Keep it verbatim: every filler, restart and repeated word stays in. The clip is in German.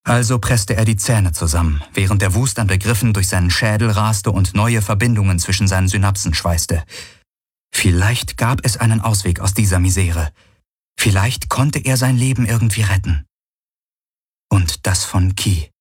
Also presste er die Zähne zusammen, während der Wust an Begriffen durch seinen Schädel raste und neue Verbindungen zwischen seinen Synapsen schweißte. Vielleicht gab es einen Ausweg aus dieser Misere. Vielleicht konnte er sein Leben irgendwie retten. Und das von Key.